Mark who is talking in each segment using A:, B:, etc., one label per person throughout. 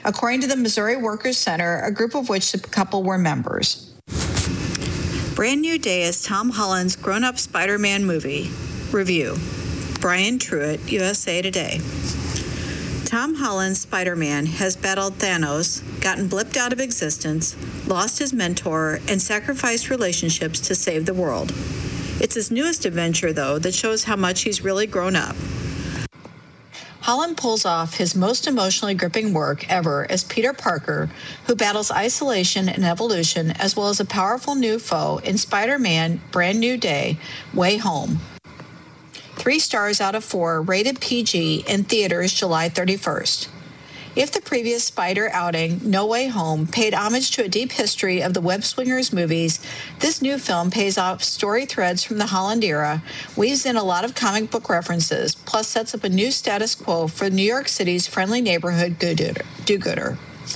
A: according to the Missouri Workers Center, a group of which the couple were members. Brand New Day is Tom Holland's grown-up Spider-Man movie. Review. Brian Truitt, USA Today. Tom Holland's Spider-Man has battled Thanos, gotten blipped out of existence, lost his mentor, and sacrificed relationships to save the world. It's his newest adventure, though, that shows how much he's really grown up. Holland pulls off his most emotionally gripping work ever as Peter Parker, who battles isolation and evolution, as well as a powerful new foe in Spider-Man Brand New Day, Way Home. 3 stars out of 4, rated PG, in theaters July 31st. If the previous Spider outing, No Way Home, paid homage to a deep history of the web-swingers movies, this new film pays off story threads from the Holland era, weaves in a lot of comic book references, plus sets up a new status quo for New York City's friendly neighborhood do-gooder.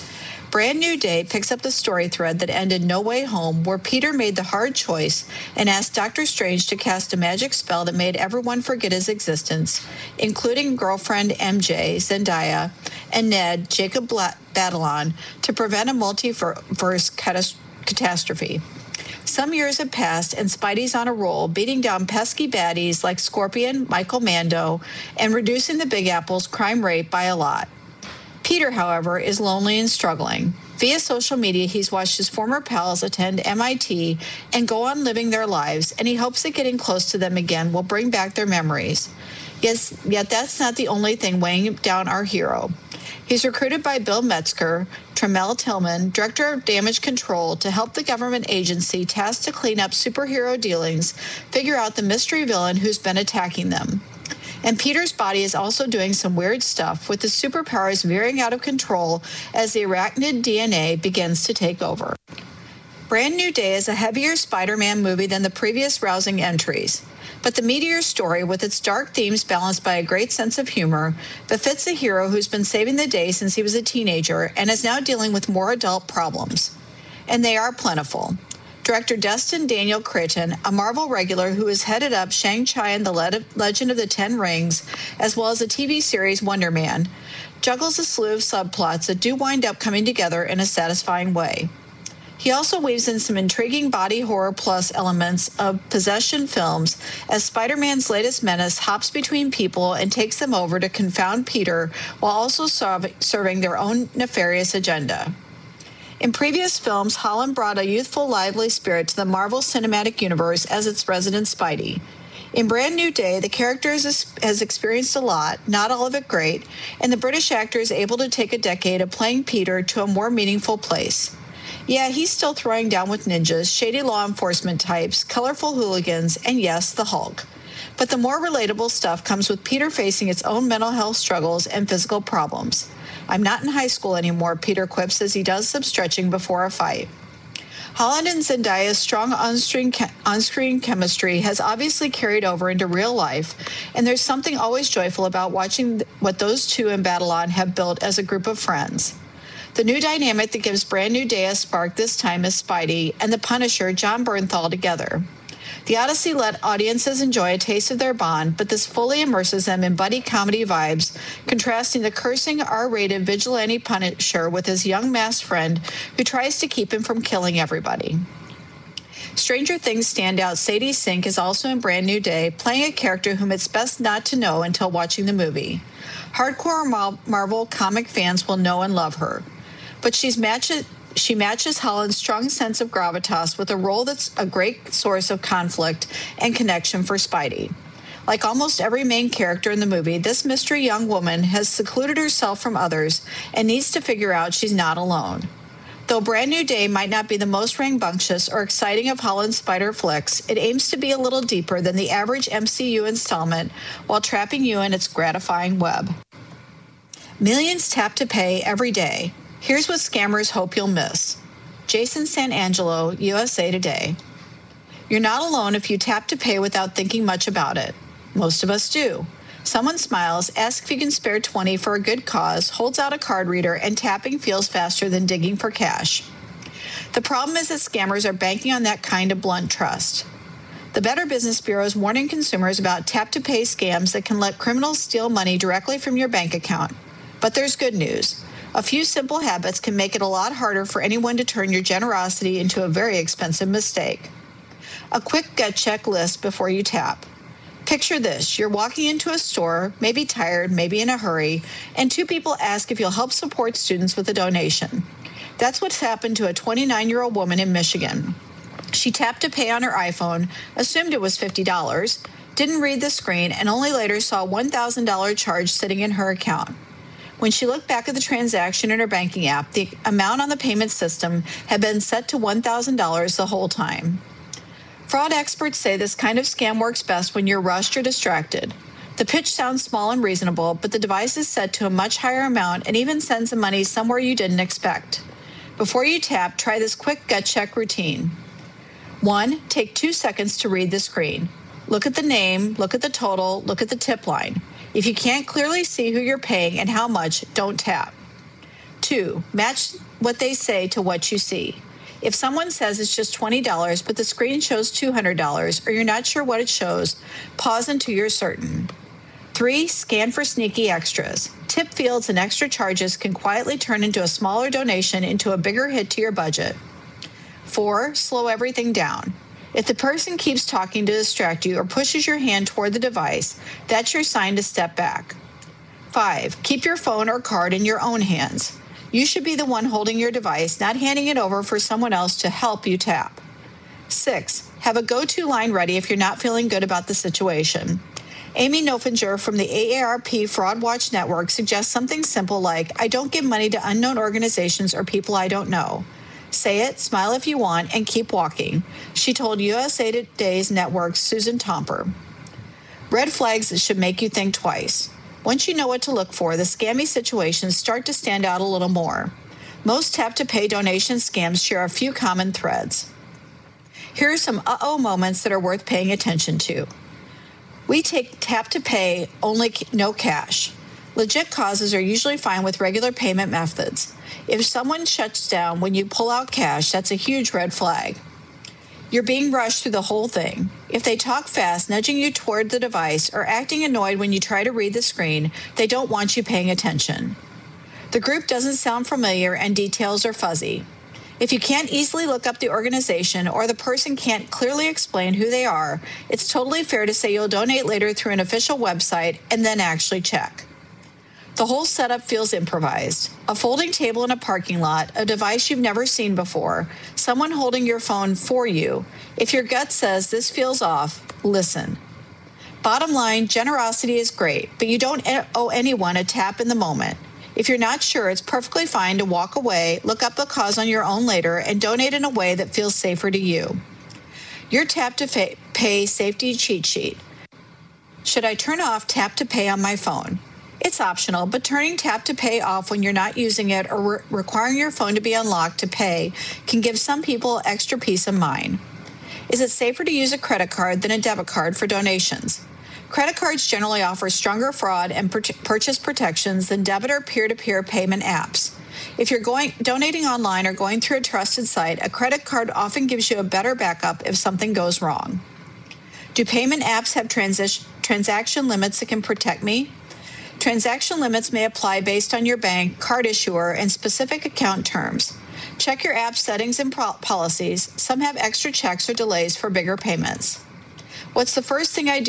A: Brand New Day picks up the story thread that ended No Way Home, where Peter made the hard choice and asked Doctor Strange to cast a magic spell that made everyone forget his existence, including girlfriend MJ, Zendaya, and Ned, Jacob Batalon, to prevent a multiverse catastrophe. Some years have passed, and Spidey's on a roll, beating down pesky baddies like Scorpion, Michael Mando, and reducing the Big Apple's crime rate by a lot. Peter, however, is lonely and struggling. Via social media, he's watched his former pals attend MIT and go on living their lives, and he hopes that getting close to them again will bring back their memories. Yet that's not the only thing weighing down our hero. He's recruited by Bill Metzger, Tremel Tillman, director of Damage Control, to help the government agency tasked to clean up superhero dealings, figure out the mystery villain who's been attacking them. And Peter's body is also doing some weird stuff, with his superpowers veering out of control as the arachnid DNA begins to take over. Brand New Day is a heavier Spider-Man movie than the previous rousing entries. But the meteor story, with its dark themes balanced by a great sense of humor, befits a hero who's been saving the day since he was a teenager and is now dealing with more adult problems. And they are plentiful. Director Destin Daniel Cretton, a Marvel regular who has headed up Shang-Chi and the Legend of the Ten Rings, as well as the TV series Wonder Man, juggles a slew of subplots that do wind up coming together in a satisfying way. He also weaves in some intriguing body horror plus elements of possession films as Spider-Man's latest menace hops between people and takes them over to confound Peter while also serving their own nefarious agenda. In previous films, Holland brought a youthful, lively spirit to the Marvel Cinematic Universe as its resident Spidey. In Brand New Day, the character has experienced a lot, not all of it great, and the British actor is able to take a decade of playing Peter to a more meaningful place. Yeah, he's still throwing down with ninjas, shady law enforcement types, colorful hooligans, and yes, the Hulk. But the more relatable stuff comes with Peter facing its own mental health struggles and physical problems. I'm not in high school anymore, Peter quips as he does some stretching before a fight. Holland and Zendaya's strong on-screen chemistry has obviously carried over into real life, and there's something always joyful about watching what those two in Batalon have built as a group of friends. The new dynamic that gives Brand New Day a spark this time is Spidey and the Punisher, Jon Bernthal, together. The Odyssey let audiences enjoy a taste of their bond, but this fully immerses them in buddy comedy vibes, contrasting the cursing R-rated vigilante Punisher with his young masked friend who tries to keep him from killing everybody. Stranger Things standout Sadie Sink is also in Brand New Day, playing a character whom it's best not to know until watching the movie. Hardcore Marvel comic fans will know and love her, but she matches Holland's strong sense of gravitas with a role that's a great source of conflict and connection for Spidey. Like almost every main character in the movie, this mystery young woman has secluded herself from others and needs to figure out she's not alone. Though Brand New Day might not be the most rambunctious or exciting of Holland's Spider flicks, it aims to be a little deeper than the average MCU installment while trapping you in its gratifying web. Millions tap to pay every day. Here's what scammers hope you'll miss. Jason Santangelo, USA Today. You're not alone if you tap to pay without thinking much about it. Most of us do. Someone smiles, asks if you can spare 20 for a good cause, holds out a card reader, and tapping feels faster than digging for cash. The problem is that scammers are banking on that kind of blunt trust. The Better Business Bureau is warning consumers about tap-to-pay scams that can let criminals steal money directly from your bank account. But there's good news. A few simple habits can make it a lot harder for anyone to turn your generosity into a very expensive mistake. A quick gut check list before you tap. Picture this. You're walking into a store, maybe tired, maybe in a hurry, and two people ask if you'll help support students with a donation. That's what's happened to a 29-year-old woman in Michigan. She tapped to pay on her iPhone, assumed it was $50, didn't read the screen, and only later saw a $1,000 charge sitting in her account. When she looked back at the transaction in her banking app, the amount on the payment system had been set to $1,000 the whole time. Fraud experts say this kind of scam works best when you're rushed or distracted. The pitch sounds small and reasonable, but the device is set to a much higher amount and even sends the money somewhere you didn't expect. Before you tap, try this quick gut check routine. 1. Take 2 seconds to read the screen. Look at the name, look at the total, look at the tip line. If you can't clearly see who you're paying and how much, don't tap. 2. Match what they say to what you see. If someone says it's just $20, but the screen shows $200, or you're not sure what it shows, pause until you're certain. 3. Scan for sneaky extras. Tip fields and extra charges can quietly turn into a smaller donation into a bigger hit to your budget. 4. Slow everything down. If the person keeps talking to distract you or pushes your hand toward the device, that's your sign to step back. 5. Keep your phone or card in your own hands. You should be the one holding your device, not handing it over for someone else to help you tap. 6. Have a go-to line ready if you're not feeling good about the situation. Amy Nofinger from the AARP Fraud Watch Network suggests something simple like, I don't give money to unknown organizations or people I don't know. Say it, smile if you want, and keep walking, she told USA Today's network's Susan Tomper. Red flags that should make you think twice. Once you know what to look for, the scammy situations start to stand out a little more. Most tap-to-pay donation scams share a few common threads. Here are some uh-oh moments that are worth paying attention to. We take tap-to-pay, only no cash. Legit causes are usually fine with regular payment methods. If someone shuts down when you pull out cash, that's a huge red flag. You're being rushed through the whole thing. If they talk fast, nudging you toward the device, or acting annoyed when you try to read the screen, they don't want you paying attention. The group doesn't sound familiar and details are fuzzy. If you can't easily look up the organization or the person can't clearly explain who they are, it's totally fair to say you'll donate later through an official website and then actually check. The whole setup feels improvised. A folding table in a parking lot, a device you've never seen before, someone holding your phone for you. If your gut says this feels off, listen. Bottom line, generosity is great, but you don't owe anyone a tap in the moment. If you're not sure, it's perfectly fine to walk away, look up the cause on your own later, and donate in a way that feels safer to you. Your tap-to-pay safety cheat sheet. Should I turn off tap-to-pay on my phone? It's optional, but turning tap-to-pay off when you're not using it or requiring your phone to be unlocked to pay can give some people extra peace of mind. Is it safer to use a credit card than a debit card for donations? Credit cards generally offer stronger fraud and purchase protections than debit or peer-to-peer payment apps. If you're donating online or going through a trusted site, a credit card often gives you a better backup if something goes wrong. Do payment apps have transaction limits that can protect me? Transaction limits may apply based on your bank, card issuer, and specific account terms. Check your app settings and policies. Some have extra checks or delays for bigger payments. What's the first thing I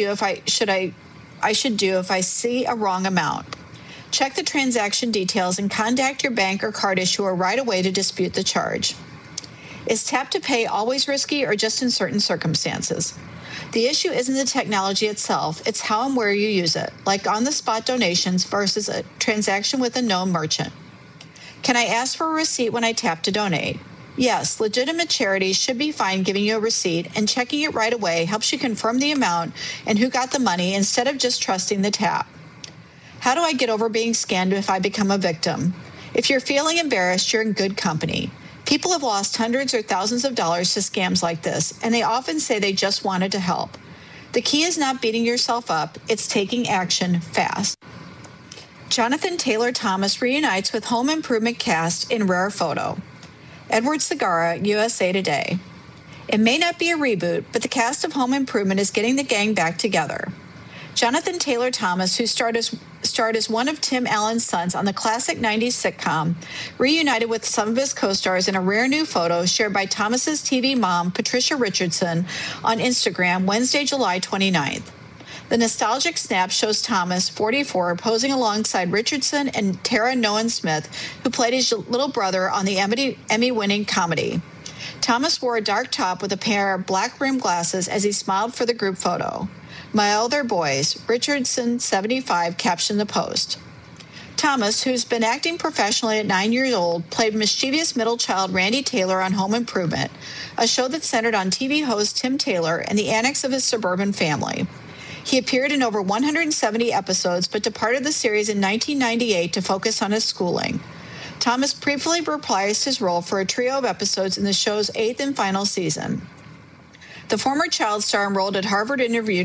A: should do if I see a wrong amount? Check the transaction details and contact your bank or card issuer right away to dispute the charge. Is tap-to-pay always risky or just in certain circumstances? The issue isn't the technology itself, it's how and where you use it, like on-the-spot donations versus a transaction with a known merchant. Can I ask for a receipt when I tap to donate? Yes, legitimate charities should be fine giving you a receipt, and checking it right away helps you confirm the amount and who got the money instead of just trusting the tap. How do I get over being scammed if I become a victim? If you're feeling embarrassed, you're in good company. People have lost hundreds or thousands of dollars to scams like this, and they often say they just wanted to help. The key is not beating yourself up, it's taking action fast. Jonathan Taylor Thomas reunites with Home Improvement cast in rare photo. Edward Segarra, USA Today. It may not be a reboot, but the cast of Home Improvement is getting the gang back together. Jonathan Taylor Thomas, who starred as one of Tim Allen's sons on the classic 90s sitcom, reunited with some of his co-stars in a rare new photo shared by Thomas's TV mom, Patricia Richardson, on Instagram Wednesday, July 29th. The nostalgic snap shows Thomas, 44, posing alongside Richardson and Tara Noan Smith, who played his little brother on the Emmy-winning comedy. Thomas wore a dark top with a pair of black-rimmed glasses as he smiled for the group photo. "My other boys," Richardson, 75, captioned the post. Thomas, who's been acting professionally at 9 years old, played mischievous middle child Randy Taylor on Home Improvement, a show that centered on TV host Tim Taylor and the annex of his suburban family. He appeared in over 170 episodes, but departed the series in 1998 to focus on his schooling. Thomas briefly reprised his role for a trio of episodes in the show's 8th and final season. The former child star enrolled at Harvard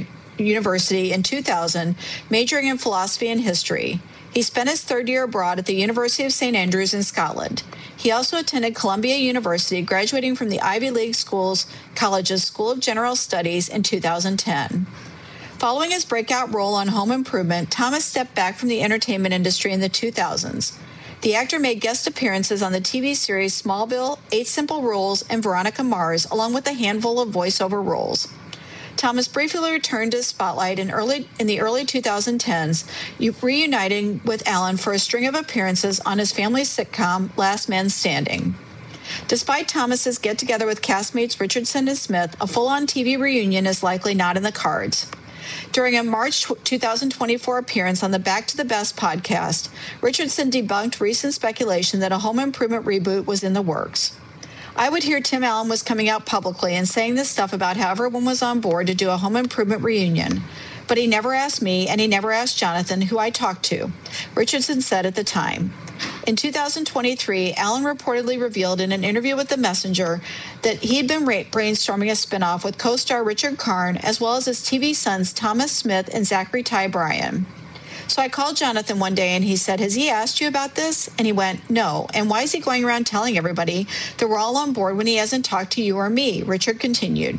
A: University in 2000, majoring in philosophy and history. He spent his third year abroad at the University of St. Andrews in Scotland. He also attended Columbia University, graduating from the Ivy League College's School of General Studies in 2010. Following his breakout role on Home Improvement, Thomas stepped back from the entertainment industry in the 2000s. The actor made guest appearances on the TV series Smallville, 8 Simple Rules, and Veronica Mars, along with a handful of voiceover roles. Thomas briefly returned to the spotlight in the early 2010s, reuniting with Allen for a string of appearances on his family sitcom Last Man Standing. Despite Thomas's get-together with castmates Richardson and Smith, a full-on TV reunion is likely not in the cards. During a March 2024 appearance on the Back to the Best podcast, Richardson debunked recent speculation that a Home Improvement reboot was in the works. "I would hear Tim Allen was coming out publicly and saying this stuff about how everyone was on board to do a Home Improvement reunion. But he never asked me, and he never asked Jonathan, who I talked to," Richardson said at the time. In 2023, Allen reportedly revealed in an interview with The Messenger that he had been brainstorming a spinoff with co-star Richard Karn, as well as his TV sons Thomas Smith and Zachary Ty Bryan. "So I called Jonathan one day and he said, 'Has he asked you about this?' And he went, 'No. And why is he going around telling everybody that we're all on board when he hasn't talked to you or me?" Richard continued.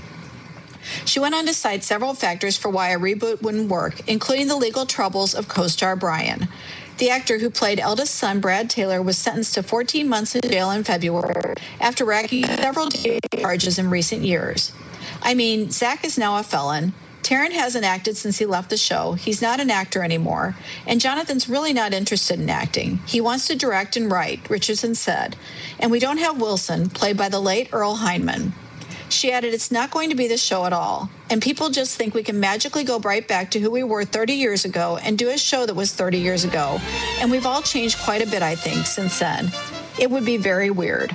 A: She went on to cite several factors for why a reboot wouldn't work, including the legal troubles of co-star Bryan. The actor who played eldest son Brad Taylor was sentenced to 14 months in jail in February after racking several charges in recent years. I mean, Zach is now a felon. Taron hasn't acted since he left the show. He's not an actor anymore. And Jonathan's really not interested in acting. He wants to direct and write, Richardson said. And we don't have Wilson, played by the late Earl Hindman. She added, "It's not going to be the show at all. And people just think we can magically go right back to who we were 30 years ago and do a show that was 30 years ago. And we've all changed quite a bit, I think, since then. It would be very weird."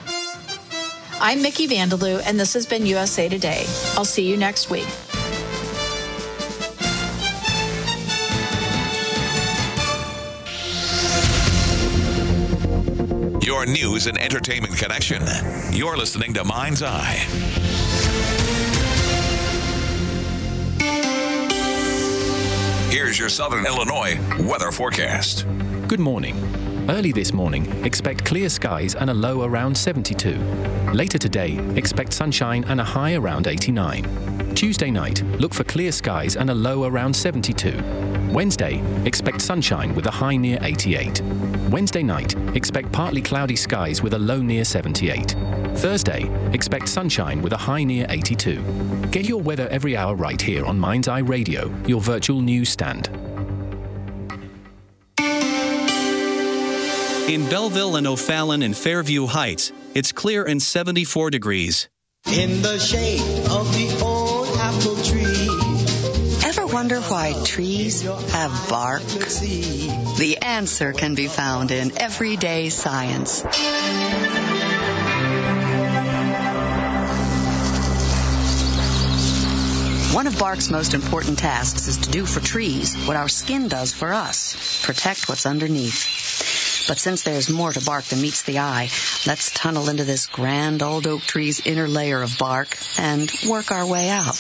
A: I'm Mickey Vandeloo, and this has been USA Today. I'll see you next week.
B: Your news and entertainment connection. You're listening to Mind's Eye. Here's your Southern Illinois weather forecast.
C: Good morning. Early this morning, expect clear skies and a low around 72. Later today, expect sunshine and a high around 89. Tuesday night, look for clear skies and a low around 72. Wednesday, expect sunshine with a high near 88. Wednesday night, expect partly cloudy skies with a low near 78. Thursday, expect sunshine with a high near 82. Get your weather every hour right here on Mind's Eye Radio, your virtual news stand.
D: In Belleville and O'Fallon and Fairview Heights, it's clear and 74 degrees.
E: In the shade of the old apple tree.
F: Ever wonder why trees have bark? The answer can be found in Everyday Science. One of bark's most important tasks is to do for trees what our skin does for us, protect what's underneath. But since there's more to bark than meets the eye, let's tunnel into this grand old oak tree's inner layer of bark and work our way out.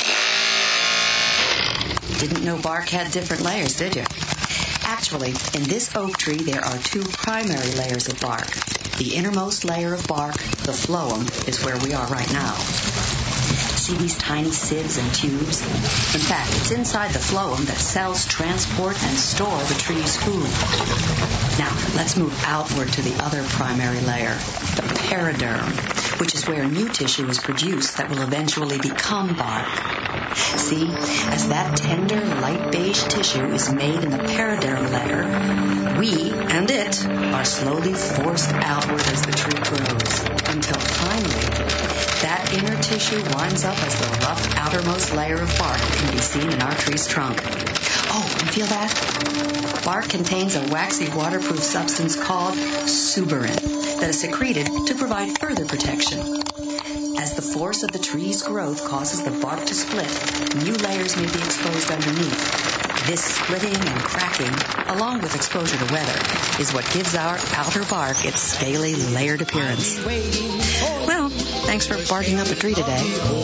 F: Didn't know bark had different layers, did you? Actually, in this oak tree, there are two primary layers of bark. The innermost layer of bark, the phloem, is where we are right now. See these tiny sieves and tubes? In fact, it's inside the phloem that cells transport and store the tree's food. Now, let's move outward to the other primary layer, the periderm, which is where new tissue is produced that will eventually become bark. See, as that tender, light beige tissue is made in the periderm layer, we and it are slowly forced outward as the tree grows, until finally, that inner tissue winds up as the rough outermost layer of bark that can be seen in our tree's trunk. Oh, you feel that? Bark contains a waxy waterproof substance called suberin that is secreted to provide further protection. As the force of the tree's growth causes the bark to split, new layers may be exposed underneath. This splitting and cracking, along with exposure to weather, is what gives our outer bark its scaly, layered appearance. Well, thanks for barking up a tree today,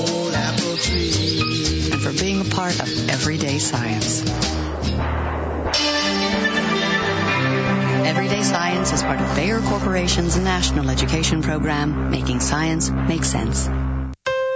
F: and for being a part of Everyday Science. Everyday Science is part of Bayer Corporation's national education program, making science make sense.